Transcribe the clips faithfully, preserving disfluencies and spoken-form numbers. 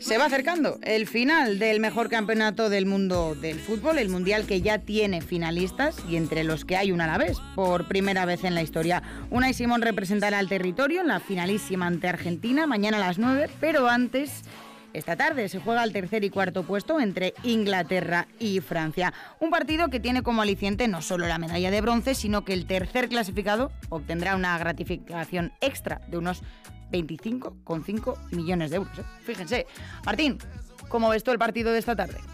Se va acercando el final del mejor campeonato del mundo del fútbol, el Mundial que ya tiene finalistas y entre los que hay un Alavés, por primera vez en la historia. Unai Simón representará al territorio en la finalísima ante Argentina, mañana a las nueve, pero antes, esta tarde, se juega el tercer y cuarto puesto entre Inglaterra y Francia. Un partido que tiene como aliciente no solo la medalla de bronce, sino que el tercer clasificado obtendrá una gratificación extra de unos veinticinco coma cinco millones de euros. ¿eh? Fíjense. Martín, ¿cómo ves tú el partido de esta tarde?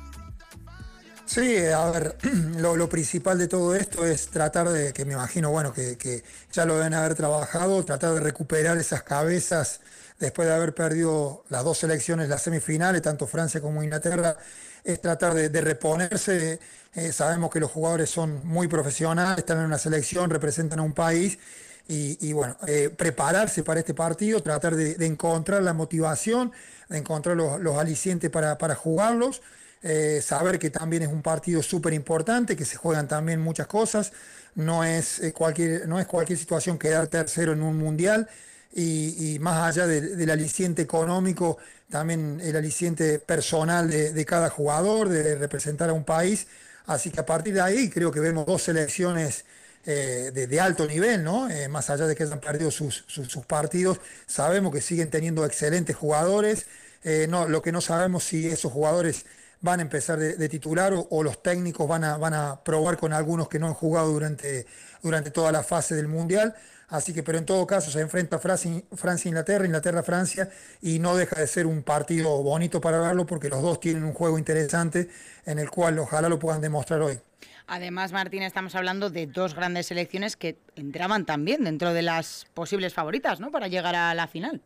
Sí, a ver, lo, lo principal de todo esto es tratar de, que me imagino, bueno, que, que ya lo deben haber trabajado, tratar de recuperar esas cabezas después de haber perdido las dos selecciones, las semifinales, tanto Francia como Inglaterra, es tratar de, de reponerse. Eh, sabemos que los jugadores son muy profesionales, están en una selección, representan a un país. Y, y bueno, eh, prepararse para este partido, tratar de, de encontrar la motivación, de encontrar los, los alicientes para, para jugarlos, eh, saber que también es un partido súper importante, que se juegan también muchas cosas, no es, eh, cualquier, no es cualquier situación quedar tercero en un mundial, y, y más allá de, del aliciente económico, también el aliciente personal de, de cada jugador, de representar a un país, así que a partir de ahí creo que vemos dos selecciones Eh, de, de alto nivel, ¿no? Eh, más allá de que hayan perdido sus, sus, sus partidos, sabemos que siguen teniendo excelentes jugadores. Eh, no, lo que no sabemos si esos jugadores van a empezar de, de titular o, o los técnicos van a, van a probar con algunos que no han jugado durante, durante toda la fase del Mundial. Así que, pero en todo caso se enfrenta Francia, Francia-Inglaterra, Inglaterra-Francia, y no deja de ser un partido bonito para verlo porque los dos tienen un juego interesante en el cual ojalá lo puedan demostrar hoy. Además, Martín, estamos hablando de dos grandes selecciones que entraban también dentro de las posibles favoritas, ¿no?, para llegar a la final.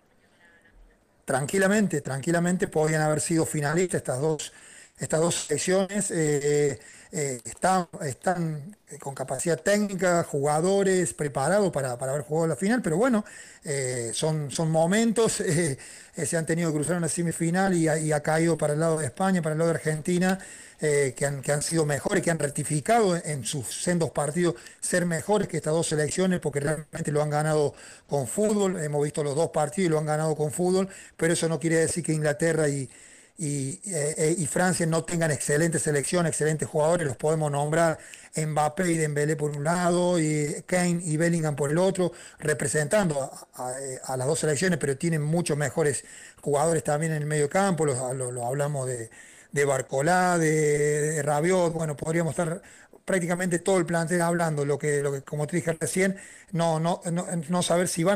Tranquilamente, tranquilamente podían haber sido finalistas estas dos, estas dos selecciones. Eh, eh, están, están con capacidad técnica, jugadores preparados para, para haber jugado la final, pero bueno, eh, son, son momentos, eh, eh, se han tenido que cruzar una semifinal y ha, y ha caído para el lado de España, para el lado de Argentina, eh, que, han, que han sido mejores, que han rectificado en sus sendos partidos ser mejores que estas dos selecciones, porque realmente lo han ganado con fútbol. Hemos visto los dos partidos y lo han ganado con fútbol, pero eso no quiere decir que Inglaterra y Y, eh, y Francia no tengan excelentes selecciones, excelentes jugadores. Los podemos nombrar: Mbappé y Dembélé por un lado, y Kane y Bellingham por el otro, representando a, a, a las dos selecciones, pero tienen muchos mejores jugadores también en el medio campo. Los, lo, lo hablamos de, de Barcolá, de, de Rabiot. Bueno, podríamos estar prácticamente todo el plantel hablando, lo que, lo que como te dije recién, no, no, no, no saber si van